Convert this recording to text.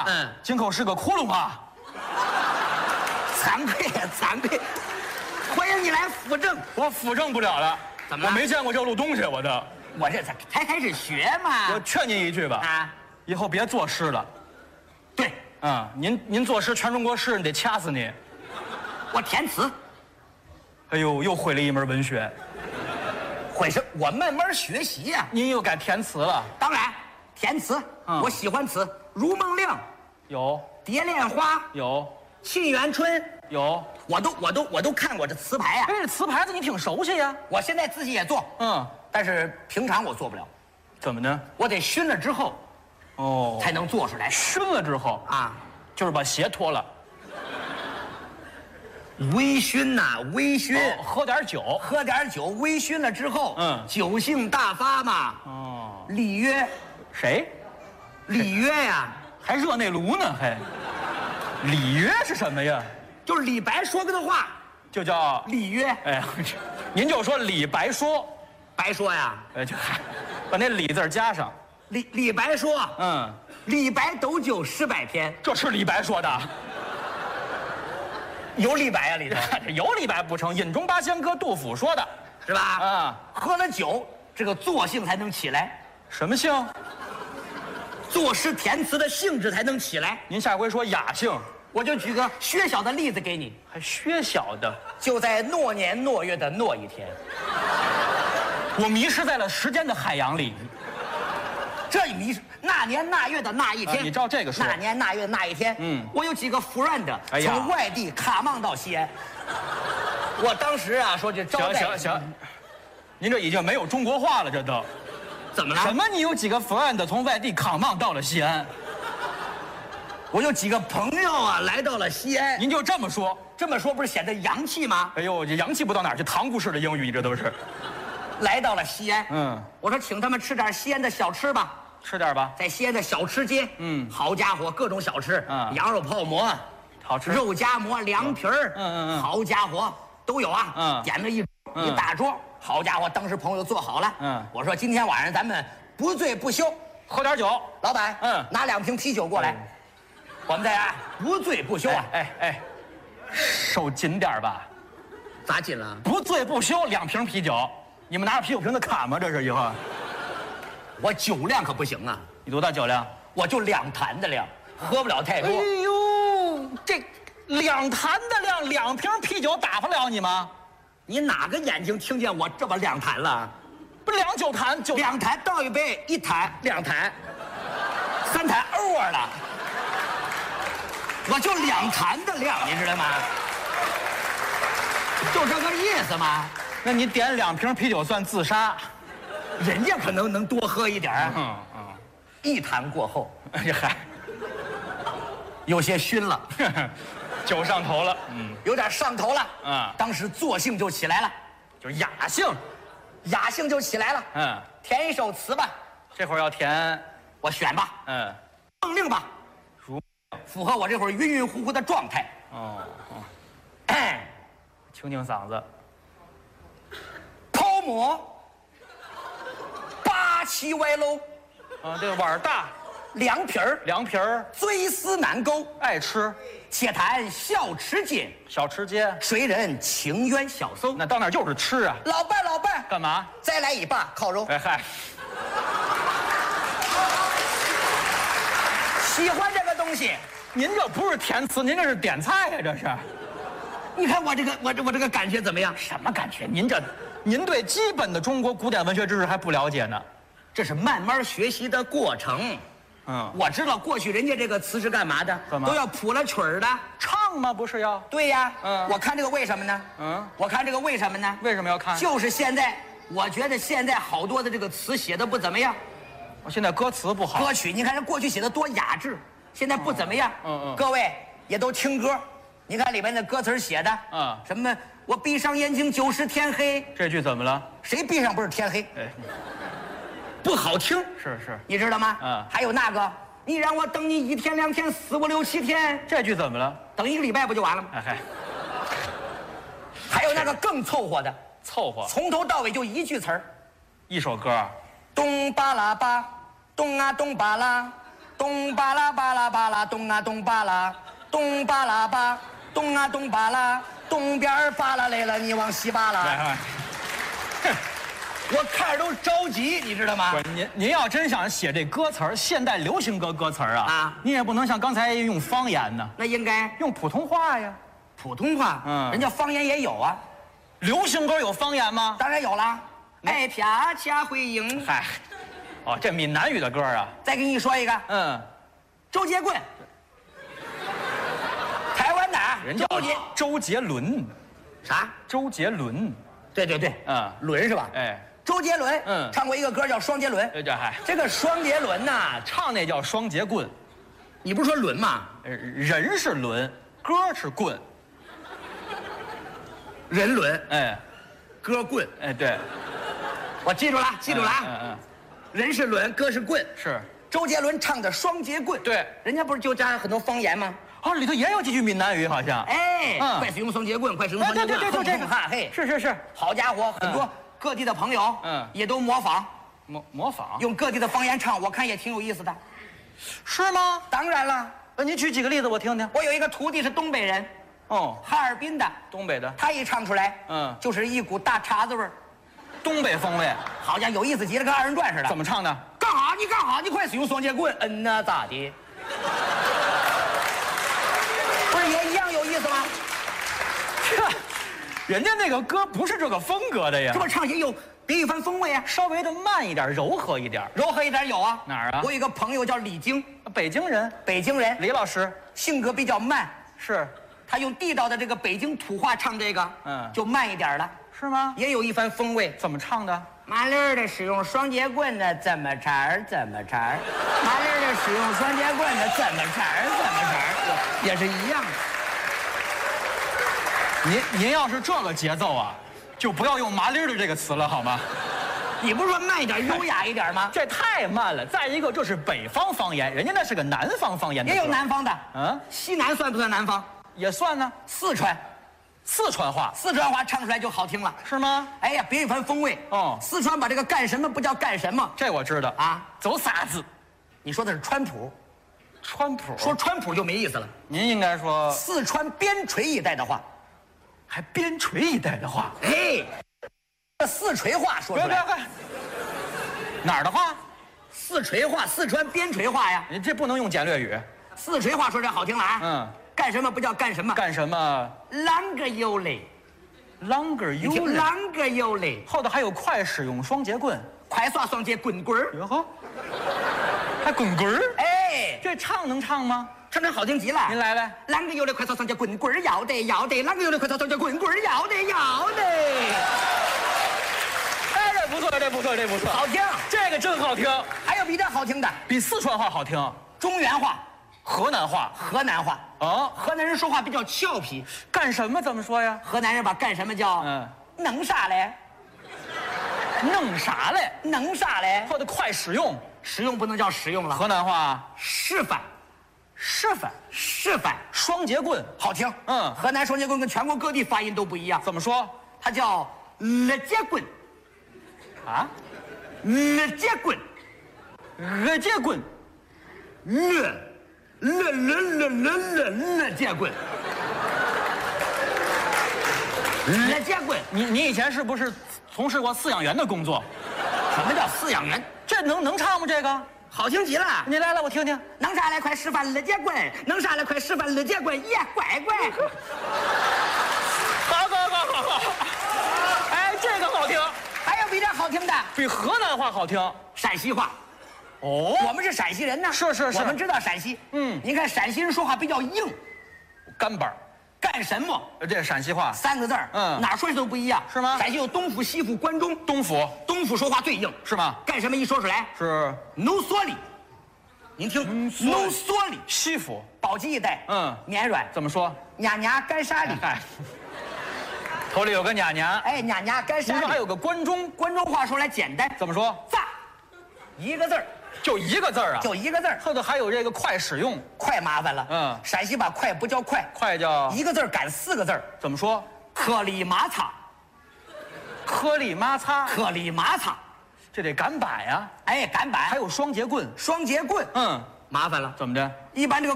井口是个窟窿啊！ 惭愧惭愧，欢迎你来辅正。 我辅正不了了， 怎么了？ 我没见过这路东西，我这才开始学嘛。 我劝您一句吧，以后别作诗了。 对， 您作诗，全中国诗人得掐死你。 我填词。 哎呦，又毁了一门文学。 毁什？我慢慢学习呀。 您又改填词了？ 当然，填词，我喜欢词，《如梦令》 有， 《蝶恋花》 有， 《沁园春》 有， 我都看过这词牌啊。 哎，这词牌子你挺熟悉呀。 我现在自己也做，但是平常我做不了。 怎么呢？ 我得熏了之后，才能做出来。 熏了之后就是把鞋脱了。 微醺呐，微醺， 喝点酒， 微醺了之后，酒性大发嘛。里约， 谁？ 里约呀， 还热内卢呢，还。里约是什么呀？ 就是李白说过的话， 就叫里约。 哎，您就说李白说， 白说呀， 就把那李字加上。 李白说，李白斗酒诗百篇， 这是李白说的。 有李白啊里头， 有李白不成？饮中八仙歌，杜甫说的， 是吧？喝了酒，这个作性才能起来。 什么性？ 作诗填词的兴致才能起来。 您下回说雅兴， 我就举个薛晓的例子给你。 还薛晓的？ 就在诺年诺月的诺一天， 我迷失在了时间的海洋里。 这一迷失，那年那月的那一天， 你照这个说。 那年那月的那一天，我有几个 friend 从外地卡mang到西安。我当时说这招待。 行，您这已经没有中国话了，这都。 怎么了？ 什么？你有几个 friend 从外地卡mang到了西安？ 我有几个朋友来到了西安。 您就这么说， 这么说不是显得洋气吗？ 哎呦，这洋气不到哪儿去，唐古式的英语，你这都是。 来到了西安，我说请他们吃点西安的小吃吧。 吃点吧， 在西安的小吃街，好家伙，各种小吃，羊肉泡馍， 好吃， 肉夹馍、凉皮儿，好家伙，都有啊，点了一大桌，好家伙，当时朋友做好了，我说今天晚上咱们不醉不休， 喝点酒， 老板，拿2瓶啤酒过来，我们再不醉不休啊， 收紧点吧， 咋紧了？ 不醉不休，2瓶啤酒，你们拿着啤酒瓶子砍吗？这是以后。 我酒量可不行啊！ 你多大酒量？ 我就2坛的量，喝不了太多。 哎呦，这2坛的量，2瓶啤酒打发了你吗？ 你哪个眼睛听见我这么2坛了？ 不2酒坛 ，2坛倒一杯，1坛2坛，3坛 over 了。我就2坛的量，你知道吗？就这个意思吗？ 那你点2瓶啤酒算自杀？ 人家可能多喝一点1坛过后， 嗨， 有些熏了， 酒上头了， 有点上头了，当时作兴就起来了， 就是雅兴就起来了，填一首词吧， 这会儿要填， 我选吧，梦令吧，符合我这会儿晕晕乎乎的状态， 清清嗓子， 泡馍。8旗歪楼， 这个碗大， 凉皮儿，追思难勾， 爱吃。 且谈小吃街， 谁人情愿小搜？ 那到那儿就是吃啊。 老伴， 干嘛？ 再来一把烤肉。 嗨， 喜欢这个东西。 您这不是填词，您这是点菜呀，这是。 你看我这个感觉怎么样？ 什么感觉？您对基本的中国古典文学知识还不了解呢， 这是慢慢学习的过程。我知道过去人家这个词是干嘛的？都要谱了曲儿的， 唱吗？不是要？ 对呀。我看这个为什么呢？我看这个为什么呢？ 为什么要看？ 就是现在，我觉得现在好多的这个词写的不怎么样。 我现在歌词不好。 歌曲你看人过去写的多雅致，现在不怎么样。各位也都听歌。你看里面的歌词写的，什么我闭上眼睛就是天黑， 这句怎么了？ 谁闭上不是天黑？不好听， 是， 你知道吗？还有那个，你让我等你1天2天4、5、6、7天， 这句怎么了？ 等1个礼拜不就完了吗？还有那个更凑合的，从头到尾就一句词儿， 一首歌， 咚巴拉巴，咚啊咚巴拉， 咚巴拉巴拉巴拉，咚啊咚巴拉，咚巴拉巴，咚啊咚巴拉，东边巴拉来了，你往西巴拉。我看着都着急，你知道吗？ 不是您要真想写这歌词儿，现代流行歌词儿啊，你也不能像刚才用方言呢， 那应该用普通话呀。 普通话，人家方言也有啊。 流行歌有方言吗？ 当然有啦。哎，啪恰回应。 嗨，哦，这闽南语的歌啊。 再给你说一个，周杰棍，台湾的， 人叫周杰伦。 啥？ 周杰伦。 对，伦是吧？ 哎， 周杰伦，唱过一个歌叫《双杰伦》。这个双杰伦呐， 唱那叫双节棍。 你不是说伦吗？ 人是伦，歌是棍。 人伦， 哎， 歌棍， 哎，对， 我记住了，人是伦，歌是棍， 是周杰伦唱的《双节棍》。 对， 人家不是就加很多方言吗？ 里头也有几句闽南语，好像。 哎，快使用双节棍，快使用双节棍。 对，就这个哈嘿， 是， 好家伙，很多各地的朋友，也都模仿，用各地的方言唱，我看也挺有意思的。 是吗？ 当然了。 你举几个例子我听听。 我有一个徒弟是东北人，哈尔滨的， 东北的， 他一唱出来，就是一股大碴子味儿， 东北风味， 好像有意思极了，跟二人转似的。 怎么唱的？ 干好，你快使用双节棍，呐，咋的？不是也一样有意思吗？ 人家那个歌不是这个风格的呀， 这么唱也有别一番风味啊， 稍微的慢一点，柔和一点有啊。 哪儿啊？ 我有一个朋友叫李菁， 北京人，李老师， 性格比较慢， 是他用地道的这个北京土话唱这个，就慢一点了， 是吗？ 也有一番风味。 怎么唱的？ 麻利儿的使用双节棍的怎么茬儿，麻利儿的使用双节棍的怎么茬儿，也是一样的。您要是这个节奏啊，就不要用麻利儿的这个词了，好吗？ 你不是说慢一点、优雅一点吗？ 这太慢了。再一个，这是北方方言，人家那是个南方方言的。 也有南方的，西南算不算南方？ 也算呢。 四川话唱出来就好听了， 是吗？ 哎呀，别一番风味。四川把这个干什么不叫干什么， 这我知道啊，走仨字。 你说的是川普，说川普就没意思了。 您应该说四川边陲一带的话， 还边陲一带的话。 哎，这四川话说出来， 哪儿的话？ 四川话，四川边陲话呀。 你这不能用简略语。 四川话说这好听了啊。干什么不叫干什么？ 干什么？ 啷个有嘞， 啷个有嘞， 啷个有嘞。 后头还有快使用双节棍， 快耍双节棍棍儿。 哟呵，还棍棍儿。 哎， 这唱能唱吗？ 唱得好听极了。 您来来， 啷个有嘞，快耍双节棍棍儿，要得。啷个有嘞，快耍双节棍棍儿，要得。 哎，这不错， 好听， 这个真好听。 还有比这好听的， 比四川话好听。 中原话。河南话河南人说话比较俏皮。 干什么怎么说呀？ 河南人把干什么叫弄啥嘞？弄啥嘞？ 后头快使用不能叫使用了。 河南话示范， 双节棍好听。河南双节棍跟全国各地发音都不一样。 怎么说？ 它叫了节棍啊， 了节棍，节棍，节棍。 你以前是不是从事过饲养员的工作？ 什么叫饲养员？ 这能唱吗？这个好听极了。 你来我听听。 弄啥来？快示范了节棍！弄啥来？快示范了节棍！耶，乖。 好。哎，这个好听。 还有比这好听的？ 比河南话好听。 陕西话。我们是陕西人呢。 是。 我们知道陕西。您看陕西人说话比较硬， 干巴。 干什么？ 这是陕西话 3个字儿。哪说起都不一样， 是吗？ 陕西有东府、西府、关中。东府说话最硬， 是吗？ 干什么一说出来是努索里。您听，努索里。 西府宝鸡一带，绵软。 怎么说？ 伢干啥里？ 头里有个伢。 哎，伢干啥里？ 你说还有个关中话说来简单， 怎么说？ 咋？一个字儿。 就一个字儿啊？ 就一个字儿。 后头还有这个快使用， 快麻烦了。陕西把快不叫快， 快叫一个字儿赶4个字儿。 怎么说？ 颗粒麻擦， 这得赶板呀。 哎，赶板。 还有双节棍， 麻烦了。 怎么的？ 一般这个